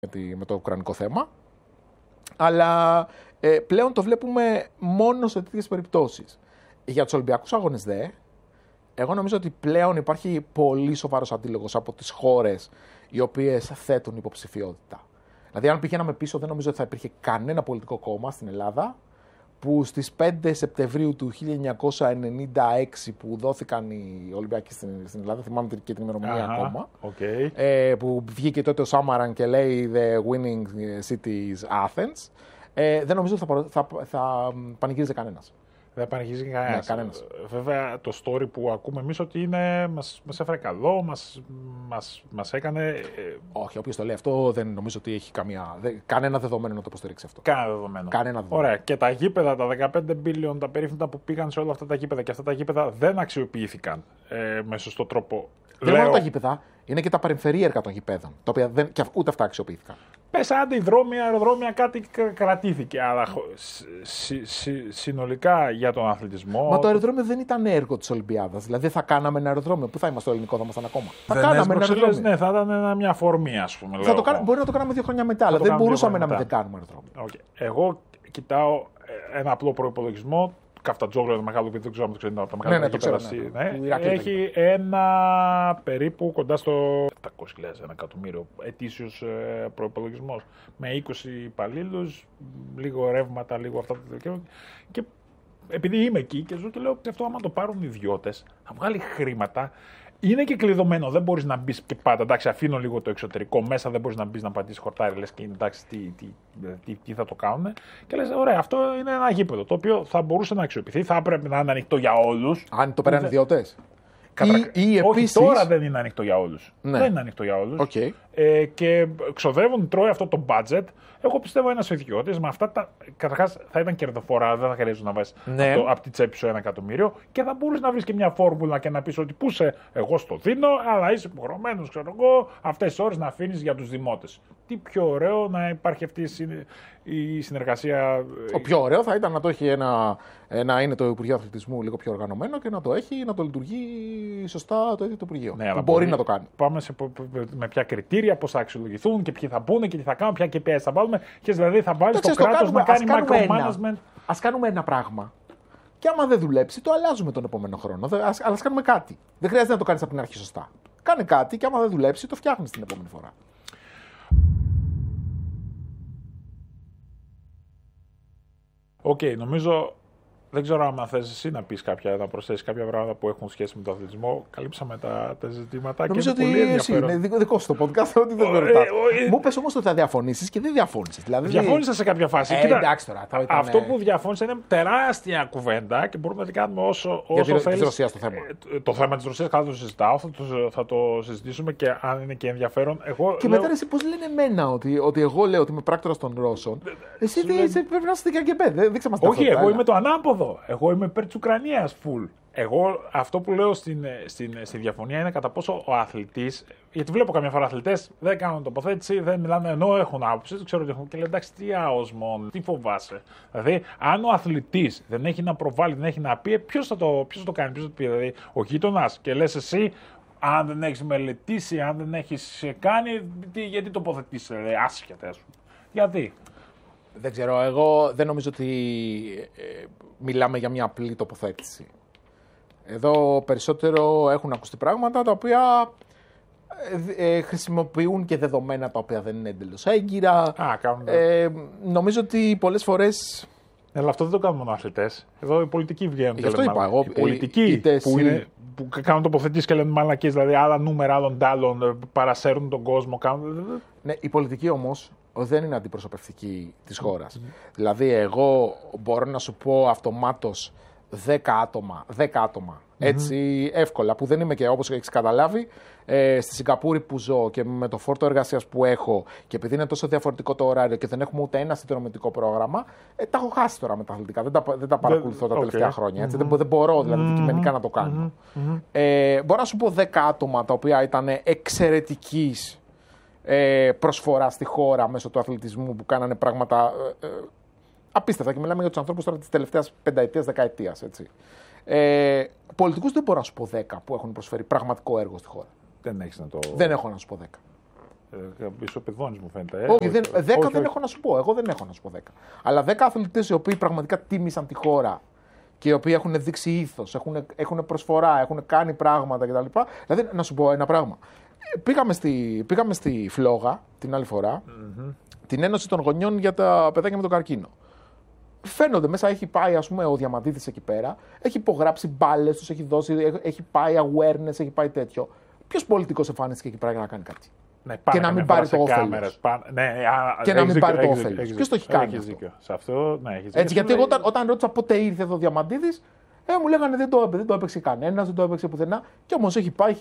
με το ουκρανικό θέμα. Αλλά πλέον το βλέπουμε μόνο σε τέτοιες περιπτώσεις. Για τους Ολυμπιακούς Αγώνες εγώ νομίζω ότι πλέον υπάρχει πολύ σοβαρός αντίλογος από τις χώρες οι οποίες θέτουν υποψηφιότητα. Δηλαδή, αν πηγαίναμε πίσω, δεν νομίζω ότι θα υπήρχε κανένα πολιτικό κόμμα στην Ελλάδα που στις 5 Σεπτεμβρίου του 1996 που δόθηκαν οι Ολυμπιακοί στην Ελλάδα, θυμάμαι και την ημερομηνία ακόμα, που βγήκε τότε ο Σάμαραν και λέει «The winning city is Athens», δεν νομίζω ότι θα πανηγύριζε κανένας. Δεν πανηγύριζε κανένας. Βέβαια, το story που ακούμε εμείς ότι μας έφερε καλό, μας έκανε... Όχι, όποιος το λέει αυτό δεν νομίζω ότι έχει κανένα δεδομένο να το υποστηρίξει αυτό. Κανένα δεδομένο. Ωραία. Και τα γήπεδα, τα 15 billion, τα περίφημα που πήγαν σε όλα αυτά τα γήπεδα και αυτά τα γήπεδα δεν αξιοποιήθηκαν με σωστό τρόπο. Δεν είναι μόνο τα γήπεδα, είναι και τα περιφερειακά των γηπέδων, τα οποία ούτε αυτά αξιοποιήθηκαν. Πες αντιδρόμια, αεροδρόμια, κάτι κρατήθηκε. Αλλά συνολικά για τον αθλητισμό. Μα το αεροδρόμιο δεν ήταν έργο της Ολυμπιάδας. Δηλαδή θα κάναμε ένα αεροδρόμιο. Πού θα είμαστε, το ελληνικό θα ήμασταν ακόμα. Θα κάναμε ένα αεροδρόμιο. Ναι, θα ήταν μια αφορμή, ας πούμε. Μπορεί να το κάναμε 2 χρόνια μετά, αλλά δεν μπορούσαμε να μην κάνουμε αεροδρόμιο. Εγώ κοιτάω ένα απλό προϋπολογισμό. Καφτατζόγλου, ένα μεγάλο παιδί, δεν ξέρω αν το ξέρετε, τα μεγάλα γήπεδα. Έχει ένα περίπου κοντά στο 700.000, 1 εκατομμύριο ετήσιος προϋπολογισμός. Με 20 υπαλλήλους, λίγο ρεύματα, λίγο αυτά. Και επειδή είμαι εκεί και ζω και λέω αυτό, άμα το πάρουν οι ιδιώτες, θα βγάλει χρήματα. Είναι και κλειδωμένο, δεν μπορείς να μπεις και πάντα. Εντάξει, αφήνω λίγο το εξωτερικό μέσα, δεν μπορείς να μπεις να πατήσεις χορτάρι, λες και εντάξει, τι θα το κάνουν. Και λες, ωραία, αυτό είναι ένα γήπεδο το οποίο θα μπορούσε να αξιοποιηθεί, θα έπρεπε να είναι ανοιχτό για όλους. Αν το πέραν ιδιώτες. Ή επίσης... Όχι, τώρα δεν είναι ανοιχτό για όλους. Ναι. Δεν είναι ανοιχτό για όλους. Okay. Και ξοδεύουν, τρώει αυτό το budget. Εγώ πιστεύω ένας ιδιώτης με αυτά τα. Καταρχάς θα ήταν κερδοφορά, δεν θα χρειάζεται να βάζεις από τη τσέπη σου 1 εκατομμύριο και θα μπορείς να βρεις και μια φόρμουλα και να πεις ότι πού σε, εγώ στο δίνω, αλλά είσαι υποχρεωμένος, ξέρω εγώ, αυτές τις ώρες να αφήνεις για τους δημότες. Τι πιο ωραίο να υπάρχει αυτή η συνεργασία. Το πιο ωραίο θα ήταν να το έχει να είναι το Υπουργείο Αθλητισμού λίγο πιο οργανωμένο και να το έχει, να το λειτουργεί σωστά το ίδιο το Υπουργείο. Ναι, που μπορεί να το κάνει. Πάμε με ποια κριτήρια, πώς θα αξιολογηθούν και ποιοι θα μπουν και τι θα κάνουν, ποια KPIs θα βάλουμε. Και δηλαδή θα βάλει το κράτος να κάνει micromanagement. Ας κάνουμε ένα πράγμα. Και άμα δεν δουλέψει, το αλλάζουμε τον επόμενο χρόνο. Αλλά ας κάνουμε κάτι. Δεν χρειάζεται να το κάνεις από την αρχή σωστά. Κάνε κάτι και άμα δεν δουλέψει, το φτιάχνεις την επόμενη φορά. Νομίζω. Δεν ξέρω αν θες εσύ να πεις να προσθέσεις κάποια πράγματα που έχουν σχέση με τον αθλητισμό. Καλύψαμε τα ζητήματα. Νομίζω ότι εσύ είναι δικό σου το podcast, ότι δεν με ρωτάς. Μου πες όμως ότι θα διαφωνήσεις και δεν διαφώνησες. Δηλαδή... Διαφώνησα σε κάποια φάση. Εντάξει τώρα. Αυτό που διαφώνησα είναι τεράστια κουβέντα και μπορούμε να την κάνουμε όσο θέλεις. Για τη Ρωσία το θέμα. Το θέμα της Ρωσίας καλά το συζητάω, θα το συζητήσουμε και αν είναι και ενδιαφέρον. Και μετά εσύ πώς λένε εμένα ότι εγώ λέω ότι είμαι πράκτορας των Ρώσων. Εσύ πρέπει να είστε και δείξε μας τα Όχι, εγώ είμαι το ανάποδο. Εγώ είμαι υπέρ της Ουκρανίας full. Εγώ αυτό που λέω στη διαφωνία είναι κατά πόσο ο αθλητής. Γιατί βλέπω καμιά φορά αθλητές δεν κάνουν τοποθέτηση, δεν μιλάνε ενώ έχουν άποψη, δεν ξέρω τι έχουν. Και λένε εντάξει, τι αοσμόν, τι φοβάσαι. Δηλαδή, αν ο αθλητής δεν έχει να προβάλλει, δεν έχει να πει, ποιος θα το κάνει, ποιος θα το πει. Δηλαδή, ο γείτονας και λες εσύ, αν δεν έχεις μελετήσει, αν δεν έχεις κάνει, γιατί τοποθετήσει, άσχετα σου. Γιατί. Δεν ξέρω, εγώ δεν νομίζω ότι μιλάμε για μια απλή τοποθέτηση. Εδώ περισσότερο έχουν ακουστεί πράγματα τα οποία χρησιμοποιούν και δεδομένα τα οποία δεν είναι εντελώς έγκυρα. Νομίζω ότι πολλές φορές... Αλλά αυτό δεν το κάνουν μόνο αθλητές. Εδώ οι πολιτικοί βγαίνουν. Γι' αυτό είπα εγώ. Οι πολιτικοί που κάνουν τοποθετήσεις και λένε μαλακίες, δηλαδή άλλα νούμερα, άλλων τάλων, παρασέρουν τον κόσμο. Ναι, οι πολιτικοί όμως δεν είναι αντιπροσωπευτικοί της χώρας. Δηλαδή, εγώ μπορώ να σου πω αυτομάτως 10 άτομα, έτσι εύκολα, που δεν είμαι και όπως έχεις καταλάβει, στη Σιγκαπούρη που ζω και με το φόρτο εργασίας που έχω και επειδή είναι τόσο διαφορετικό το ωράριο και δεν έχουμε ούτε ένα συνδρομητικό πρόγραμμα, τα έχω χάσει τώρα με τα αθλητικά. Δεν τα παρακολουθώ τα τελευταία χρόνια. Έτσι. Δεν μπορώ δηλαδή αντικειμενικά να το κάνω. Μπορώ να σου πω 10 άτομα τα οποία ήταν εξαιρετικής προσφορά στη χώρα μέσω του αθλητισμού που κάνανε πράγματα απίστευτα και μιλάμε για τους ανθρώπους τώρα της τελευταίας πενταετίας, δεκαετίας. Πολιτικούς δεν μπορώ να σου πω 10 που έχουν προσφέρει πραγματικό έργο στη χώρα. Δεν έχεις να το... Δεν έχω να σου πω 10. Ισοπεδώνεις μου φαίνεται. Όχι, 10 δεν έχω να σου πω. Εγώ δεν έχω να σου πω 10. Αλλά 10 αθλητές οι οποίοι πραγματικά τίμησαν τη χώρα και οι οποίοι έχουν δείξει ήθος, έχουν προσφορά, έχουν κάνει πράγματα κτλ. Δηλαδή, να σου πω ένα πράγμα. Πήγαμε στη Φλόγα την άλλη φορά, την Ένωση των Γονιών για τα παιδάκια με τον καρκίνο. Φαίνονται μέσα, έχει πάει ας πούμε, ο Διαμαντίδης εκεί πέρα, έχει υπογράψει μπάλες, τους έχει δώσει, έχει πάει awareness, έχει πάει τέτοιο. Ποιος πολιτικός εμφανίστηκε εκεί πέρα για να κάνει κάτι? Ναι, και να μην πάρει το όφελος. Και να μην πάρει το όφελος. Ποιος το έχει κάνει? Έχεις δίκιο. Σε αυτό, ναι, έχεις δίκιο. Έτσι, γιατί εγώ όταν ρώτησα πότε ήρθε εδώ ο Διαμαντίδης, μου λέγανε δεν το έπαιξε κανένας, δεν το έπαιξε πουθενά. Και όμως έχει πάει,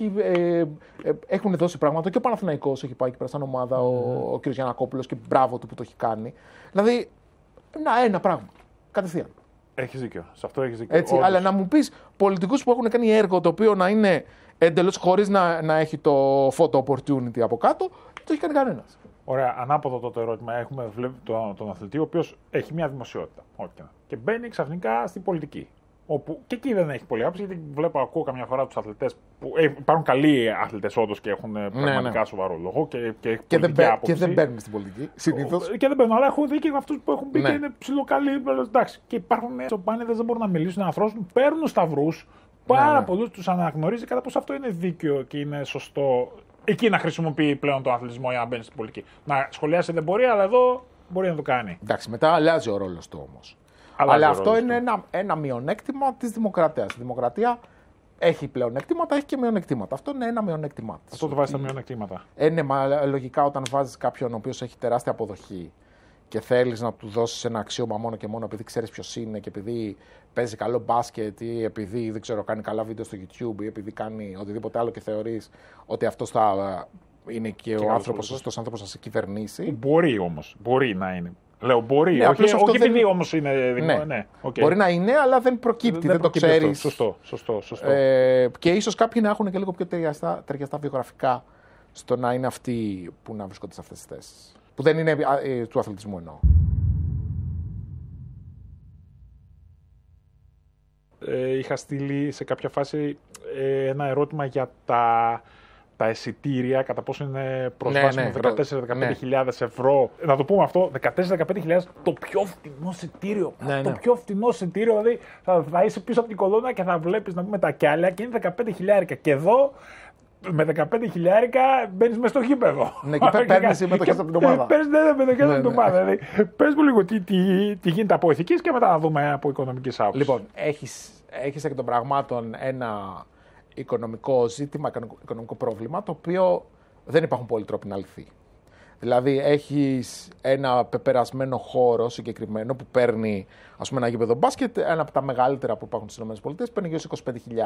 έχουν δώσει πράγματα. Και ο Παναθηναϊκός έχει πάει εκεί πέρα σαν ομάδα, ο κ. Γιαννακόπουλος, και μπράβο του που το έχει κάνει. Δηλαδή, ένα πράγμα. Κατευθείαν. Έχεις δίκιο. Σε αυτό έχεις δίκιο. Έτσι, αλλά να μου πεις πολιτικούς που έχουν κάνει έργο το οποίο να είναι εντελώς χωρίς να έχει το photo opportunity από κάτω, δεν το έχει κάνει κανένας. Ωραία, ανάποδο το ερώτημα. Έχουμε τον αθλητή, ο οποίος έχει μια δημοσιότητα. Και μπαίνει ξαφνικά στην πολιτική. Όπου και εκεί δεν έχει πολύ άποψη, γιατί ακούω καμιά φορά τους αθλητές που υπάρχουν καλοί αθλητές όντως και έχουν πραγματικά σοβαρό λόγο και δεν μπαίνουν στην πολιτική συνήθως. Και δεν μπαίνουν, αλλά έχω δει και αυτούς που έχουν μπει και είναι ψιλοκαλοί. Εντάξει. Και υπάρχουν τσοπάνιδες, δεν μπορούν να μιλήσουν, να αφρώσουν, παίρνουν σταυρούς. Πάρα πολλούς τους αναγνωρίζει κατά πως αυτό είναι δίκαιο και είναι σωστό. Εκεί να χρησιμοποιεί πλέον τον αθλητισμό για να μπαίνει στην πολιτική. Να σχολιάσει δεν μπορεί, αλλά εδώ μπορεί να το κάνει. Εντάξει, μετά αλλάζει ο ρόλος του όμως. Αλλά αυτό είναι ένα μειονέκτημα της δημοκρατίας. Η δημοκρατία έχει πλεονέκτηματα, έχει και μειονεκτήματα. Αυτό είναι ένα μειονέκτημα. Αυτό το βάζει στα μειονεκτήματα. Μα λογικά όταν βάζεις κάποιον ο οποίος έχει τεράστια αποδοχή και θέλεις να του δώσεις ένα αξίωμα μόνο και μόνο επειδή ξέρεις ποιος είναι και επειδή παίζει καλό μπάσκετ ή επειδή δεν ξέρω, κάνει καλά βίντεο στο YouTube ή επειδή κάνει οτιδήποτε άλλο και θεωρείς ότι αυτός θα είναι και ο άνθρωπος, σωστός άνθρωπος να σε κυβερνήσει. Μπορεί όμως, μπορεί να είναι. Λέω μπορεί, ναι, όχι επειδή όμως είναι δημόσιο. Ναι, okay. Μπορεί να είναι, αλλά δεν προκύπτει, δεν το ξέρεις. Σωστό. Και ίσως κάποιοι να έχουν και λίγο πιο ταιριαστά βιογραφικά στο να είναι αυτοί που να βρίσκονται σε αυτές τις θέσεις. Που δεν είναι του αθλητισμού εννοώ. Είχα στείλει σε κάποια φάση ένα ερώτημα για τα εισιτήρια, κατά πόσο είναι προσβάσιμο 14-15.000 ευρώ. Να το πούμε αυτό, 14-15.000 το πιο φθηνό εισιτήριο. Το πιο φθηνό εισιτήριο, δηλαδή θα είσαι πίσω από την κολόνα και θα βλέπεις να πούμε τα κιάλια και είναι 15.000. Και εδώ με 15.000 μπαίνεις μέσα στο γήπεδο. Ναι, και παίρνεις συμμετοχές από την ομάδα. Παίρνεις συμμετοχές από την ομάδα. Δηλαδή, πες μου λίγο τι γίνεται από ηθικής και μετά να δούμε από οικονομικής άποψης. Λοιπόν, έχεις εκ των πραγμάτων ένα οικονομικό ζήτημα, οικονομικό πρόβλημα, το οποίο δεν υπάρχουν πολλοί τρόποι να λυθεί. Δηλαδή, έχεις ένα πεπερασμένο χώρο συγκεκριμένο που παίρνει, ας πούμε, ένα γήπεδο μπάσκετ, ένα από τα μεγαλύτερα που υπάρχουν στις ΗΠΑ, παίρνει γύρω στους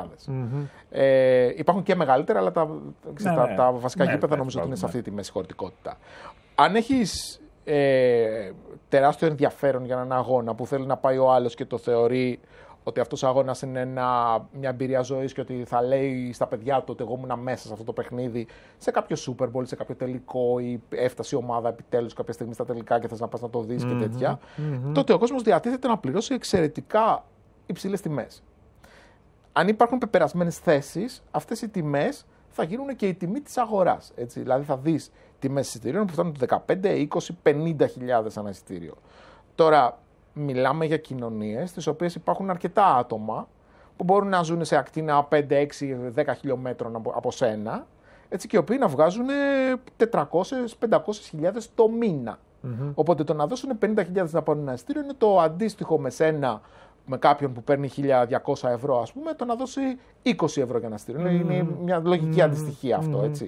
25.000. Υπάρχουν και μεγαλύτερα, αλλά τα βασικά γήπεδα νομίζω ότι είναι σε αυτή τη μέση χωρητικότητα. Αν έχεις τεράστιο ενδιαφέρον για έναν αγώνα που θέλει να πάει ο άλλος και το θεωρεί ότι αυτός ο αγώνας είναι μια εμπειρία ζωής και ότι θα λέει στα παιδιά του ότι εγώ ήμουν μέσα σε αυτό το παιχνίδι, σε κάποιο Super Bowl, σε κάποιο τελικό ή έφτασε η ομάδα επιτέλους κάποια στιγμή στα τελικά και θες να πας να το δεις και τέτοια, τότε ο κόσμος διατίθεται να πληρώσει εξαιρετικά υψηλές τιμές. Αν υπάρχουν πεπερασμένες θέσεις, αυτές οι τιμές θα γίνουν και η τιμή της αγοράς. Έτσι. Δηλαδή θα δεις τιμές εισιτηρίων που φτάνουν το 15, 20, 50.000 ένα εισιτήριο. Τώρα, μιλάμε για κοινωνίες στις οποίες υπάρχουν αρκετά άτομα που μπορούν να ζουν σε ακτίνα 5, 6, 10 χιλιόμετρων από σένα, έτσι, και οι οποίοι να βγάζουν 400-500.000 το μήνα. Οπότε το να δώσουν 50.000 να πάρουν ένα εισιτήριο είναι το αντίστοιχο με σένα, με κάποιον που παίρνει 1.200 ευρώ, ας πούμε, το να δώσει 20 ευρώ για ένα εισιτήριο. Είναι μια λογική αντιστοιχία αυτό, έτσι,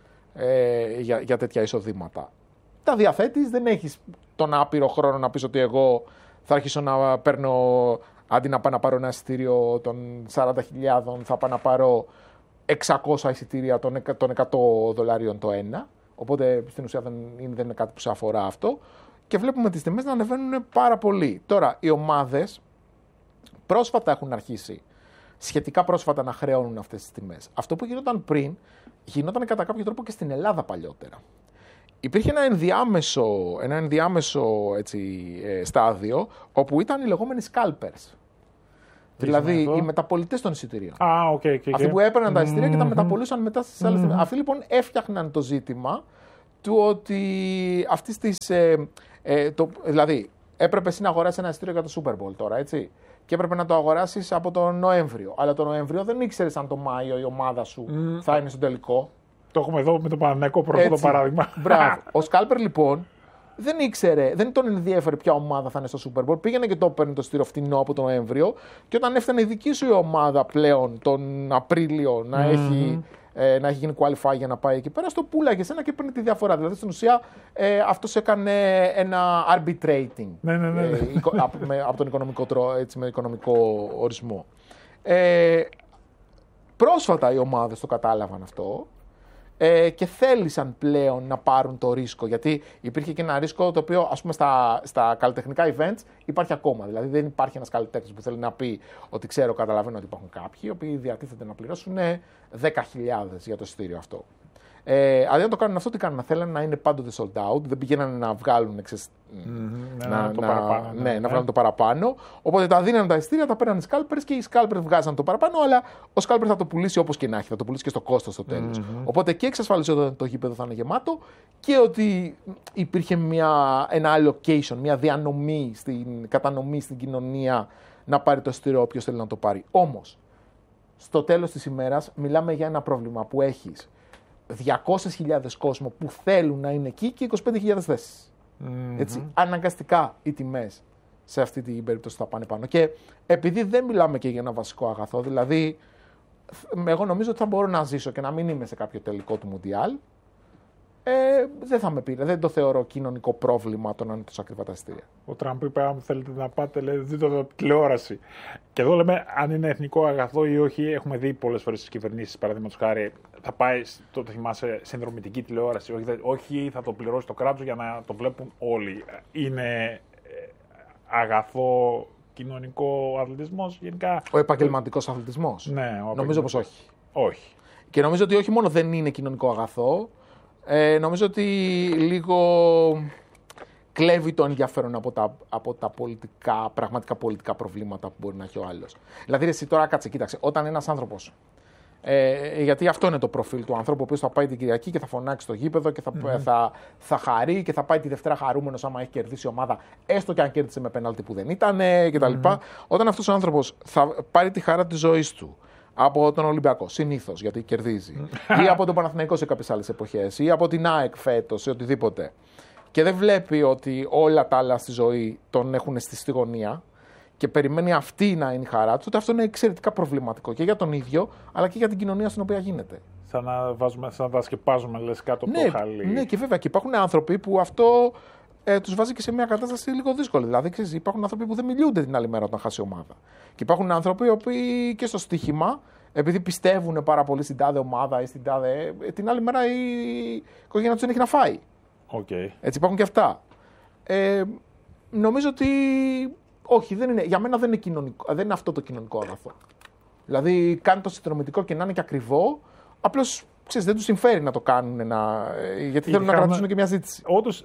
για τέτοια εισοδήματα. Τα διαθέτεις, δεν έχεις τον άπειρο χρόνο να πεις ότι εγώ θα αρχίσω να παίρνω, αντί να πάω να πάρω ένα εισιτήριο των 40.000, θα πάω να πάρω 600 εισιτήρια των $100 το ένα. Οπότε στην ουσία δεν είναι κάτι που σε αφορά αυτό. Και βλέπουμε τις τιμές να ανεβαίνουν πάρα πολύ. Τώρα, οι ομάδες πρόσφατα έχουν αρχίσει, σχετικά πρόσφατα, να χρεώνουν αυτές τις τιμές. Αυτό που γινόταν πριν, γινόταν κατά κάποιο τρόπο και στην Ελλάδα παλιότερα. Υπήρχε ένα ενδιάμεσο έτσι, στάδιο, όπου ήταν οι λεγόμενοι scalpers. Δηλαδή οι μεταπολιτές των εισιτηρίων. Okay. Αυτοί που έπαιρναν τα εισιτήρια και τα μεταπολούσαν μετά στις άλλες τιμές. Αυτοί λοιπόν έφτιαχναν το ζήτημα του ότι αυτής της. Δηλαδή, έπρεπε εσύ να αγοράσεις ένα εισιτήριο για το Super Bowl τώρα, έτσι. Και έπρεπε να το αγοράσεις από τον Νοέμβριο. Αλλά τον Νοέμβριο δεν ήξερες αν τον Μάιο η ομάδα σου θα είναι στο τελικό. Το έχουμε εδώ με το Παναθηναϊκό πρώτο παράδειγμα. Μπράβο. Ο Σκάλπερ λοιπόν δεν ήξερε, δεν τον ενδιέφερε ποια ομάδα θα είναι στο Super Bowl. Πήγαινε και το παίρνει το εισιτήριο φτηνό από τον Νοέμβριο. Και όταν έφτανε η δική σου η ομάδα πλέον τον Απρίλιο να έχει γίνει qualify για να πάει εκεί πέρα, στο πουλάγε ένα και παίρνει τη διαφορά. Δηλαδή στην ουσία αυτός έκανε ένα arbitrating από τον οικονομικό έτσι, με οικονομικό ορισμό. Πρόσφατα οι ομάδες το κατάλαβαν αυτό και θέλησαν πλέον να πάρουν το ρίσκο. Γιατί υπήρχε και ένα ρίσκο το οποίο, ας πούμε, στα καλλιτεχνικά events υπάρχει ακόμα. Δηλαδή δεν υπάρχει ένας καλλιτέχνης που θέλει να πει ότι καταλαβαίνω ότι υπάρχουν κάποιοι οι οποίοι διατίθεται να πληρώσουν 10.000 για το εισιτήριο αυτό. Αντί να το κάνουν αυτό, τι κάνουν? Θέλουν να είναι πάντοτε sold out, δεν πηγαίνανε να βγάλουν να βγάλουν το παραπάνω. Οπότε τα δίνανε τα εισιτήρια, τα παίρνανε οι scalpers και οι scalpers βγάζαν το παραπάνω, αλλά ο scalper θα το πουλήσει όπως και να έχει, θα το πουλήσει και στο κόστος στο τέλος. Οπότε και εξασφάλισε ότι το γήπεδο θα είναι γεμάτο και ότι υπήρχε ένα allocation, μια διανομή, κατανομή στην κοινωνία να πάρει το εισιτήριο όποιος θέλει να το πάρει. Όμως, στο τέλος της ημέρας μιλάμε για ένα πρόβλημα που έχεις 200.000 κόσμο που θέλουν να είναι εκεί και 25.000 θέσεις. Έτσι, αναγκαστικά οι τιμές σε αυτή την περίπτωση θα πάνε πάνω. Και επειδή δεν μιλάμε και για ένα βασικό αγαθό, δηλαδή εγώ νομίζω ότι θα μπορώ να ζήσω και να μην είμαι σε κάποιο τελικό του Μουντιάλ, δεν θα με πήρε. Δεν το θεωρώ κοινωνικό πρόβλημα το να είναι τόσο ακριβά τα εισιτήρια. Ο Τραμπ είπε: αν θέλετε να πάτε, δείτε το τηλεόραση. Και εδώ λέμε αν είναι εθνικό αγαθό ή όχι. Έχουμε δει πολλές φορές στις κυβερνήσεις, παραδείγματος χάρη, θα πάει, το θυμάσαι, συνδρομητική τηλεόραση. Όχι, θα το πληρώσει το κράτος για να το βλέπουν όλοι. Είναι αγαθό κοινωνικό αθλητισμός γενικά? Ο επαγγελματικός αθλητισμός. Ναι, νομίζω πως όχι. Όχι. Και νομίζω ότι όχι μόνο δεν είναι κοινωνικό αγαθό. Νομίζω ότι λίγο κλέβει το ενδιαφέρον από τα πραγματικά πολιτικά προβλήματα που μπορεί να έχει ο άλλος. Δηλαδή, εσύ τώρα κάτσε, κοίταξε, όταν ένας άνθρωπος, γιατί αυτό είναι το προφίλ του ανθρώπου, ο οποίος θα πάει την Κυριακή και θα φωνάξει στο γήπεδο και θα χαρεί και θα πάει τη Δευτέρα χαρούμενος άμα έχει κερδίσει η ομάδα, έστω και αν κέρδισε με πέναλτι που δεν ήταν κτλ. Όταν αυτός ο άνθρωπος θα πάρει τη χαρά της ζωής του από τον Ολυμπιακό, συνήθως, γιατί κερδίζει, ή από τον Παναθηναϊκό σε κάποιες άλλες εποχές, ή από την ΑΕΚ φέτος, ή οτιδήποτε, και δεν βλέπει ότι όλα τα άλλα στη ζωή τον έχουν στη γωνία και περιμένει αυτή να είναι η χαρά του, τότε αυτό είναι εξαιρετικά προβληματικό και για τον ίδιο, αλλά και για την κοινωνία στην οποία γίνεται. Σαν να τα σκεπάζουμε, λες, κάτω από το χαλί. Ναι, και βέβαια και υπάρχουν άνθρωποι που αυτό τους βάζει και σε μια κατάσταση λίγο δύσκολη. Δηλαδή, ξέρεις, υπάρχουν άνθρωποι που δεν μιλούνται την άλλη μέρα όταν χάσει η ομάδα. Και υπάρχουν άνθρωποι οι οποίοι και στο στοίχημα, επειδή πιστεύουν πάρα πολύ στην τάδε ομάδα ή στην τάδε, την άλλη μέρα η οικογένεια τους δεν έχει να φάει. Okay. Έτσι υπάρχουν και αυτά. Νομίζω ότι όχι, για μένα δεν είναι αυτό το κοινωνικό αγαθό. Δηλαδή, κάνει το συνδρομητικό και να είναι και ακριβό, απλώς δεν τους συμφέρει να το κάνουν, γιατί θέλουν να κρατήσουν και μια ζήτηση. Όντως,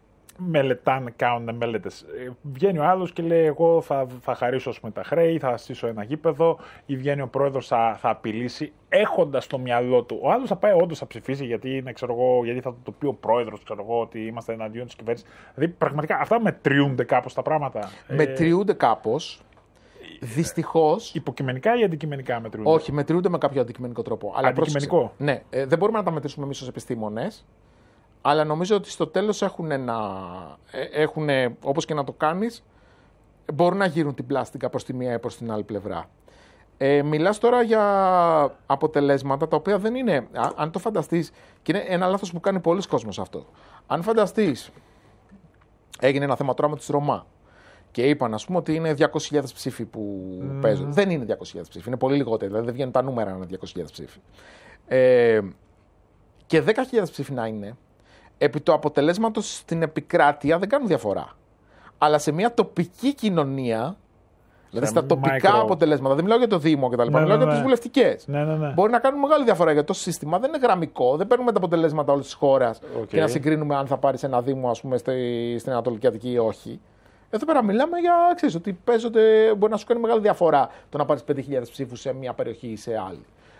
κάνουν μελέτες. Βγαίνει ο άλλος και λέει: εγώ θα χαρίσω τα χρέη, θα στήσω ένα γήπεδο, ή βγαίνει ο πρόεδρος, θα απειλήσει, έχοντας στο μυαλό του. Ο άλλος θα πάει όντως θα ψηφίσει, γιατί θα το πει ο πρόεδρος, ότι είμαστε εναντίον της κυβέρνησης. Δηλαδή, πραγματικά αυτά μετριούνται κάπως τα πράγματα. Μετριούνται κάπως. Δυστυχώς. Υποκειμενικά ή αντικειμενικά μετριούνται? Όχι, μετριούνται με κάποιο αντικειμενικό τρόπο. Αντικειμενικό. Ναι, δεν μπορούμε να τα μετρήσουμε εμείς ως επιστήμονες. Αλλά νομίζω ότι στο τέλος έχουν, όπως και να το κάνεις, μπορούν να γύρουν την πλάστικα προς τη μία ή προς την άλλη πλευρά. Μιλάς τώρα για αποτελέσματα τα οποία δεν είναι, αν το φανταστείς, και είναι ένα λάθος που κάνει πολλοί κόσμος αυτό. Αν φανταστείς, έγινε ένα θέμα τώρα με τους Ρωμά και είπαν, ας πούμε, ότι είναι 200.000 ψήφοι που παίζουν. Δεν είναι 200.000 ψήφοι, είναι πολύ λιγότεροι, δηλαδή δεν βγαίνουν τα νούμερα να είναι 200.000 ψήφοι. Και 10.000 ψήφοι να είναι, επί του αποτελέσματος στην επικράτεια δεν κάνουν διαφορά. Αλλά σε μια τοπική κοινωνία, δηλαδή στα τοπικά αποτελέσματα, δεν μιλάω για το Δήμο κτλ. Μιλάω για τις βουλευτικές. Μπορεί να κάνουν μεγάλη διαφορά, γιατί το σύστημα δεν είναι γραμμικό. Δεν παίρνουμε τα αποτελέσματα όλης της χώρας και να συγκρίνουμε αν θα πάρεις ένα Δήμο, ας πούμε, στην Ανατολική Αττική ή όχι. Εδώ πέρα μιλάμε για, ότι μπορεί να σου κάνει μεγάλη διαφορά το να πάρεις 5.000 ψήφους σε μια περιοχή ή σε άλλη.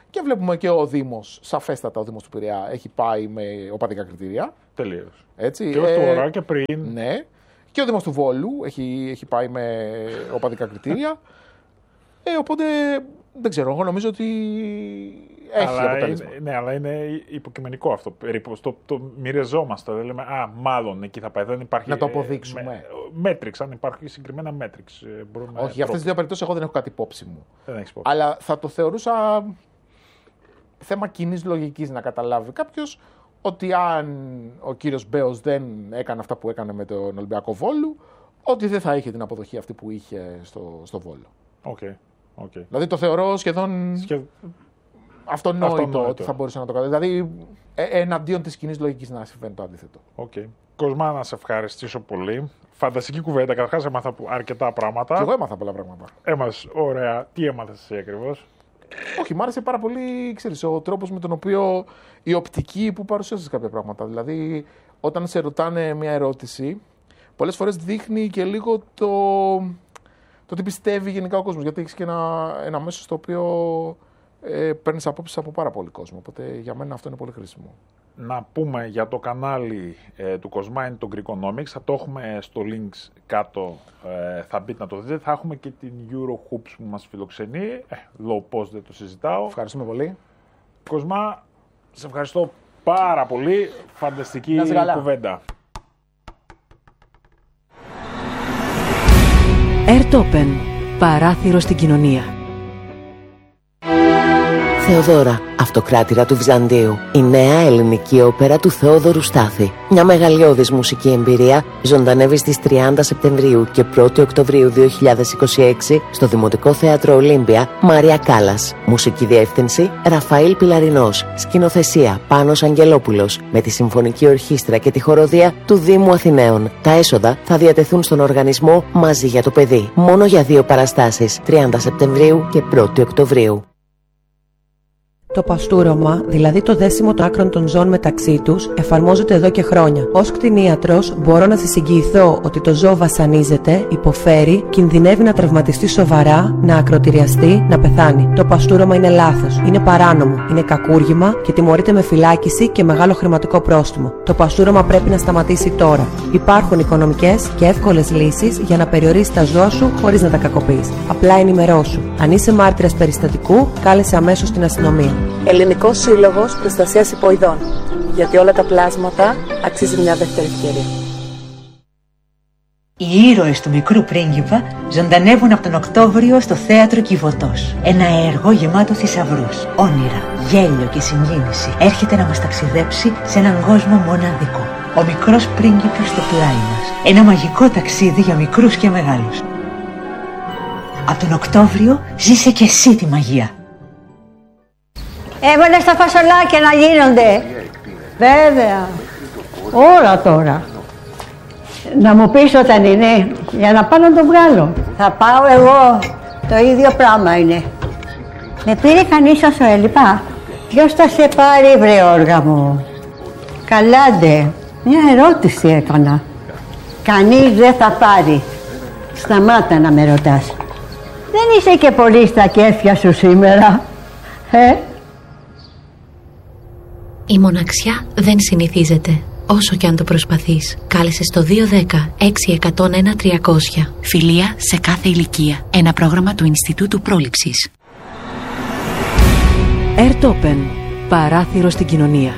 Και βλέπουμε και ο Δήμος, σαφέστατα ο Δήμος του Πειραιά, έχει πάει με οπαδικά κριτήρια. Τελείως. Έτσι, και ως τώρα και πριν. Ναι. Και ο Δήμος του Βόλου έχει πάει με οπαδικά κριτήρια. Οπότε δεν ξέρω, εγώ νομίζω ότι έχει αποτέλεσμα. Ναι, αλλά είναι υποκειμενικό αυτό. Περίπου το μοιραζόμαστε. Δεν λέμε, μάλλον εκεί θα πάει. Δεν υπάρχει. Να το αποδείξουμε. Μέτριξ, αν υπάρχει συγκεκριμένα μέτριξ. Όχι, για αυτές τις δύο περιπτώσεις εγώ δεν έχω κάτι υπόψη μου. Δεν έχεις υπόψη. Αλλά θα το θεωρούσα θέμα κοινής λογικής να καταλάβει κάποιος ότι αν ο κύριος Μπέος δεν έκανε αυτά που έκανε με τον Ολυμπιακό Βόλου, ότι δεν θα είχε την αποδοχή αυτή που είχε στο Βόλο. Okay. Δηλαδή το θεωρώ σχεδόν αυτονόητο ότι θα μπορούσε να το κάνει. Δηλαδή εναντίον της κοινής λογικής να συμβαίνει το αντίθετο. Κοσμά, να σε ευχαριστήσω πολύ. Φανταστική κουβέντα. Καταρχάς έμαθα αρκετά πράγματα. Και εγώ έμαθα πολλά πράγματα. Ωραία. Τι έμαθες εσύ ακριβώς? Όχι, μ' άρεσε πάρα πολύ, ξέρεις, ο τρόπος με τον οποίο η οπτική που παρουσίασες κάποια πράγματα. Δηλαδή, όταν σε ρωτάνε μια ερώτηση, πολλές φορές δείχνει και λίγο το τι πιστεύει γενικά ο κόσμος. Γιατί έχεις και ένα μέσο στο οποίο παίρνεις απόψεις από πάρα πολύ κόσμο. Οπότε για μένα αυτό είναι πολύ χρήσιμο. Να πούμε για το κανάλι του Κοσμά, είναι το Greekonomics. Θα το έχουμε στο links κάτω, θα μπείτε να το δείτε. Θα έχουμε και την Eurohoops που μας φιλοξενεί. Low post, δεν το συζητάω. Ευχαριστούμε πολύ. Κοσμά, σε ευχαριστώ πάρα πολύ. Φανταστική κουβέντα. Airtopen. Παράθυρο στην κοινωνία. Θεοδώρα, αυτοκράτηρα του Βυζαντίου. Η νέα ελληνική όπερα του Θεόδωρου Στάθη. Μια μεγαλειώδης μουσική εμπειρία ζωντανεύει στις 30 Σεπτεμβρίου και 1η Οκτωβρίου 2026 στο Δημοτικό Θέατρο Ολύμπια, Μάρια Κάλλας. Μουσική διεύθυνση Ραφαήλ Πιλαρινός. Σκηνοθεσία Πάνος Αγγελόπουλος. Με τη Συμφωνική Ορχήστρα και τη Χοροδία του Δήμου Αθηναίων. Τα έσοδα θα διατεθούν στον οργανισμό Μαζί για το Παιδί. Μόνο για 2 παραστάσεις, 30 Σεπτεμβρίου και 1η Οκτωβρίου. Το παστούρωμα, δηλαδή το δέσιμο των άκρων των ζώων μεταξύ τους, εφαρμόζεται εδώ και χρόνια. Ως κτηνίατρος, μπορώ να σας εγγυηθώ ότι το ζώο βασανίζεται, υποφέρει, κινδυνεύει να τραυματιστεί σοβαρά, να ακροτηριαστεί, να πεθάνει. Το παστούρωμα είναι λάθος, είναι παράνομο, είναι κακούργημα και τιμωρείται με φυλάκιση και μεγάλο χρηματικό πρόστιμο. Το παστούρωμα πρέπει να σταματήσει τώρα. Υπάρχουν οικονομικές και εύκολες λύσεις για να περιορίσεις τα ζώα σου χωρίς να τα κακοποιείς. Απλά ενημερώσου. Αν είσαι μάρτυρας περιστατικού, κάλεσε αμέσως την αστυνομία. Ελληνικός Σύλλογος Προστασίας Υποειδών. Γιατί όλα τα πλάσματα αξίζει μια δεύτερη ευκαιρία. Οι ήρωες του Μικρού Πρίγκιπα ζωντανεύουν από τον Οκτώβριο στο Θέατρο Κιβωτός. Ένα έργο γεμάτο θησαυρούς, όνειρα, γέλιο και συγκίνηση έρχεται να μας ταξιδέψει σε έναν κόσμο μοναδικό. Ο Μικρός Πρίγκιπας στο πλάι μας. Ένα μαγικό ταξίδι για μικρούς και μεγάλους. Από τον Οκτώβριο ζήσε και εσύ τη μαγεία. Έβαλες τα φασολάκια να γίνονται. Βέβαια. Όλα τώρα. Να μου πεις όταν είναι, για να πάω να το βγάλω. Θα πάω εγώ. Το ίδιο πράγμα είναι. Με πήρε κανείς όσο έλειπα. Ποιος θα σε πάρει, βρε όργα μου? Καλάντε. Μια ερώτηση έκανα. Κανείς δεν θα πάρει. Σταμάτα να με ρωτάς. Δεν είσαι και πολύ στα κέφια σου σήμερα. Η μοναξιά δεν συνηθίζεται, όσο και αν το προσπαθείς. Κάλεσε στο 210-6101-300. Φιλία σε κάθε ηλικία. Ένα πρόγραμμα του Ινστιτούτου Πρόληψης. Airtopen. Παράθυρο στην κοινωνία.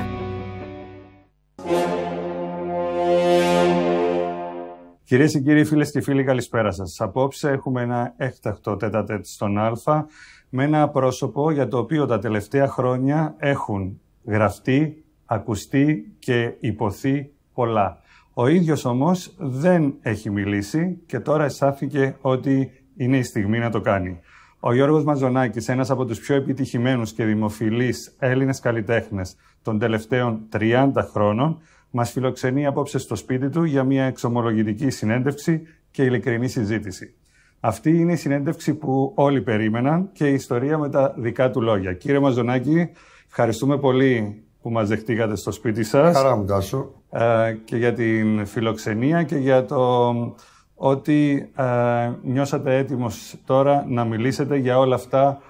Κυρίες και κύριοι, φίλες και φίλοι, καλησπέρα σας. Απόψε έχουμε ένα έκτακτο τέτα-τέτ στον Α με ένα πρόσωπο για το οποίο τα τελευταία χρόνια έχουν γραφτεί, ακουστεί και υποθεί πολλά. Ο ίδιος όμως δεν έχει μιλήσει και τώρα αισθάθηκε ότι είναι η στιγμή να το κάνει. Ο Γιώργος Μαζονάκης, ένας από τους πιο επιτυχημένους και δημοφιλείς Έλληνες καλλιτέχνες των τελευταίων 30 χρόνων, μας φιλοξενεί απόψε στο σπίτι του για μια εξομολογητική συνέντευξη και ειλικρινή συζήτηση. Αυτή είναι η συνέντευξη που όλοι περίμεναν και η ιστορία με τα δικά του λόγια. Κύριε Μαζονάκη, ευχαριστούμε πολύ που μας δεχτήκατε στο σπίτι σας. Χαρά μου, Τάσο. Και για την φιλοξενία και για το ότι νιώσατε έτοιμος τώρα να μιλήσετε για όλα αυτά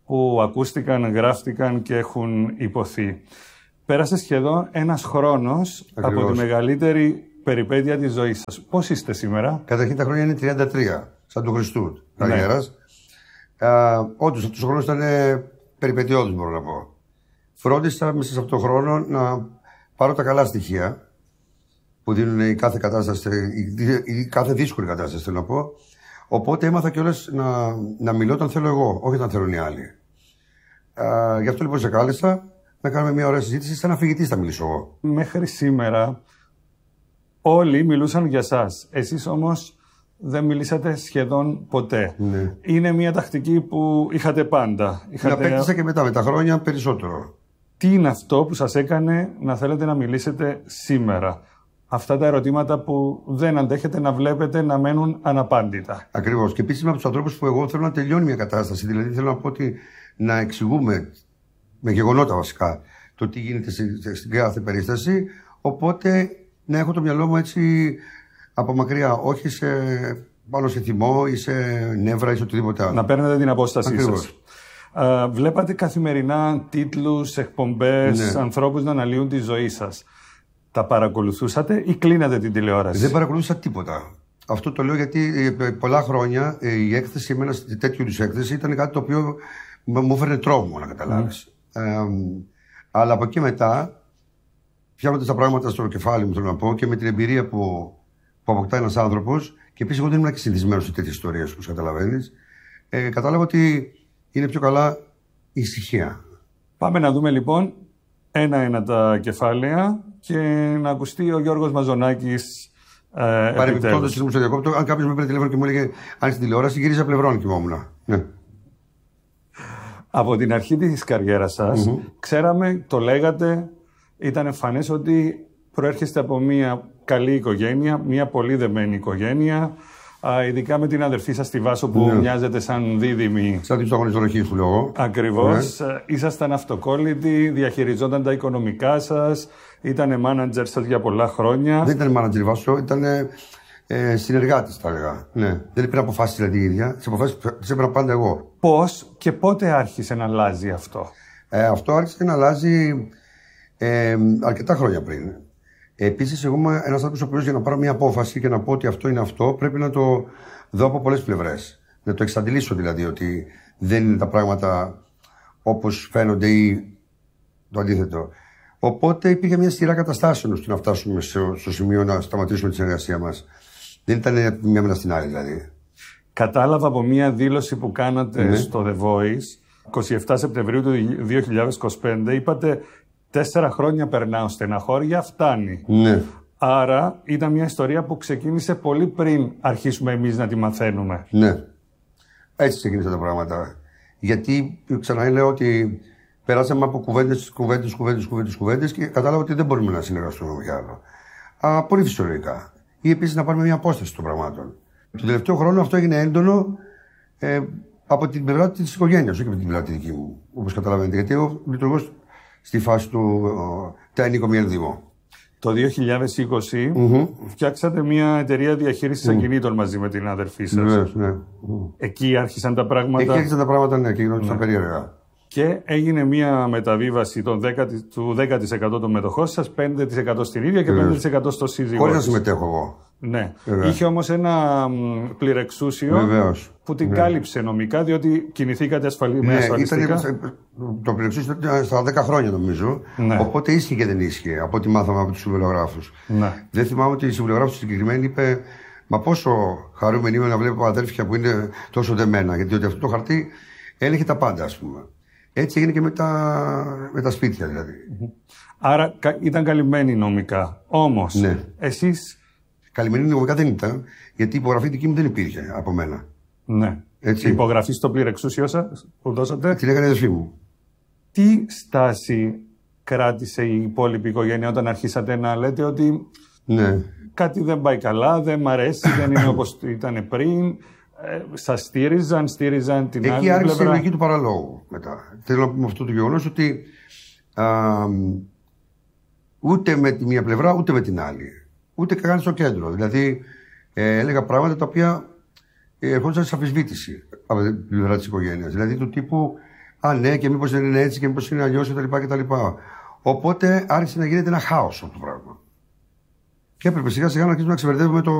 που ακούστηκαν, γράφτηκαν και έχουν υποθεί. Πέρασε σχεδόν ένας χρόνος από τη μεγαλύτερη περιπέτεια της ζωής σας. Πώς είστε σήμερα? Καταρχήν τα χρόνια είναι 33, σαν του Χριστού καριέρας. Όντως αυτός ο χρόνος ήταν περιπετειώδης, μπορώ να πω. Φρόντισα μέσα σε αυτόν τον χρόνο να πάρω τα καλά στοιχεία που δίνουν η κάθε κατάσταση, η κάθε δύσκολη κατάσταση, θέλω να πω. Οπότε έμαθα κιόλας να μιλώ όταν θέλω εγώ, όχι όταν θέλουν οι άλλοι. Γι' αυτό λοιπόν σε κάλεσα να κάνουμε μια ωραία συζήτηση, σαν αφηγητής θα μιλήσω εγώ. Μέχρι σήμερα όλοι μιλούσαν για σας. Εσείς όμως δεν μιλήσατε σχεδόν ποτέ. Ναι. Είναι μια τακτική που είχατε πάντα. Να απέκτησα και μετά, με τα χρόνια περισσότερο. Τι είναι αυτό που σας έκανε να θέλετε να μιλήσετε σήμερα? Αυτά τα ερωτήματα που δεν αντέχετε να βλέπετε να μένουν αναπάντητα. Ακριβώς. Και επίσης είμαι από τους ανθρώπους που εγώ θέλω να τελειώνει μια κατάσταση. Δηλαδή θέλω να πω ότι να εξηγούμε με γεγονότα βασικά το τι γίνεται στην κάθε περίσταση. Οπότε να έχω το μυαλό μου έτσι από μακριά, όχι πάνω σε θυμό ή σε νεύρα ή σε οτιδήποτε άλλο. Να παίρνετε την απόστασή σας. Βλέπατε καθημερινά τίτλους, εκπομπές, ανθρώπους να αναλύουν τη ζωή σας. Τα παρακολουθούσατε ή κλείνατε την τηλεόραση? Δεν παρακολούθησα τίποτα. Αυτό το λέω γιατί πολλά χρόνια η έκθεση, εμένα τέτοιου είδους έκθεση, ήταν κάτι το οποίο μου έφερε τρόμο, να καταλάβεις. Αλλά από εκεί μετά, φτιάχνοντας τα πράγματα στο κεφάλι μου, θέλω να πω, και με την εμπειρία που αποκτά ένας άνθρωπος, και επίσης εγώ δεν ήμουν και συνηθισμένος σε τέτοιες ιστορίες, όπως καταλαβαίνεις, κατάλαβα ότι είναι πιο καλά η ησυχία. Πάμε να δούμε λοιπόν ένα-ένα τα κεφάλαια και να ακουστεί ο Γιώργος Μαζονάκης. Παρεμπιπτόντως, ήμουν στο διακόπτω, αν κάποιος με πήρε τηλέφωνο και μου έλεγε αν στην τηλεόραση, γύριζα πλευρών και κοιμόμουν. Ναι. Από την αρχή της καριέρας σας, ξέραμε, το λέγατε, ήταν εμφανές ότι προέρχεστε από μια καλή οικογένεια, μια πολύ δεμένη οικογένεια, ειδικά με την αδερφή σας τη Βάσο που μοιάζεται σαν δίδυμη. Σαν την στοχονιστολογική που λέω. Ακριβώς. Ήσασταν αυτοκόλλητοι, διαχειριζόταν τα οικονομικά σας, ήτανε μάνατζερ σας για πολλά χρόνια. Δεν ήταν μάνατζερ Βάσο, ήταν συνεργάτης, θα έλεγα. Ναι. Δεν έπρεπε να αποφάσεις δηλαδή η ίδια, τις αποφάσεις τις έπαιρνα πάντα εγώ. Πώς και πότε άρχισε να αλλάζει αυτό? Αυτό άρχισε να αλλάζει αρκετά χρόνια πριν. Επίσης, εγώ είμαι ένας άνθρωπος ο οποίος για να πάρω μια απόφαση και να πω ότι αυτό είναι αυτό, πρέπει να το δω από πολλές πλευρές. Να το εξαντλήσω δηλαδή, ότι δεν είναι τα πράγματα όπως φαίνονται ή το αντίθετο. Οπότε υπήρχε μια σειρά καταστάσεων ώστε να φτάσουμε στο σημείο να σταματήσουμε τη συνεργασία μας. Δεν ήταν μια μέρα στην άλλη δηλαδή. Κατάλαβα από μια δήλωση που κάνατε στο The Voice, 27 Σεπτεμβρίου του 2025, είπατε 4 χρόνια περνάω στεναχώρια, φτάνει. Ναι. Άρα ήταν μια ιστορία που ξεκίνησε πολύ πριν αρχίσουμε εμείς να τη μαθαίνουμε. Ναι. Έτσι ξεκίνησαν τα πράγματα. Γιατί ξαναλέω ότι περάσαμε από κουβέντες και κατάλαβα ότι δεν μπορούμε να συνεργαστούμε με άλλο. Πολύ φυσιολογικά. Ή επίσης να πάρουμε μια απόσταση των πραγμάτων. Τον τελευταίο χρόνο αυτό έγινε έντονο από την πλευρά της οικογένειας, όχι από την πλευρά τη δική μου, όπως καταλαβαίνετε. Γιατί εγώ λειτουργώ στη φάση του τεχνικό μη ενδύμο. Το 2020 φτιάξατε μια εταιρεία διαχείρισης ακινήτων μαζί με την αδερφή σας. Ναι. Εκεί άρχισαν τα πράγματα. Εκεί άρχισαν τα πράγματα, ναι, και γινόντουσαν περίεργα. Και έγινε μια μεταβίβαση του 10% των μετοχών σας, 5% στην ίδια και 5% στο σύζυγό. Χωρίς να συμμετέχω εγώ. Ναι. Είχε όμως ένα πληρεξούσιο που την κάλυψε νομικά, διότι κινηθήκατε με ασφαλιστικά. Το πληρεξούσιο ήταν στα 10 χρόνια νομίζω. Ναι. Οπότε ίσχυε και δεν ίσχυε από ό,τι μάθαμε από τους συμβολογράφους. Ναι. Δεν θυμάμαι ότι η συμβολογράφος συγκεκριμένη είπε «Μα πόσο χαρούμενοι είμαι να βλέπω αδέρφια που είναι τόσο δεμένα». Γιατί αυτό το χαρτί έλεγε τα πάντα, ας πούμε. Έτσι έγινε και με τα σπίτια δηλαδή. Άρα ήταν καλυμμένοι νομικά. Όμως, εσείς... Καλυμμένοι νομικά δεν ήταν, γιατί η υπογραφή δική μου δεν υπήρχε από μένα. Ναι. Έτσι. Η υπογραφή στο πληρεξούσιο σας που δώσατε. Την έκανε η αδερφή μου. Τι στάση κράτησε η υπόλοιπη οικογένεια όταν αρχίσατε να λέτε ότι κάτι δεν πάει καλά, δεν μ' αρέσει, δεν είναι όπως ήταν πριν? Σας στήριζαν την άλλη πλευρά? Εκεί άρχισε η λογική του παραλόγου μετά. Θέλω να πούμε αυτό το γεγονός ότι ούτε με τη μία πλευρά ούτε με την άλλη. Ούτε καν στο κέντρο. Δηλαδή έλεγα πράγματα τα οποία ερχόντουσαν σε αμφισβήτηση από την πλευρά της οικογένειας. Δηλαδή του τύπου ναι, και μήπως δεν είναι έτσι και μήπως είναι αλλιώς κτλ. Οπότε άρχισε να γίνεται ένα χάος αυτό το πράγμα. Και έπρεπε σιγά σιγά να αρχίσουμε να ξεβερδεύουμε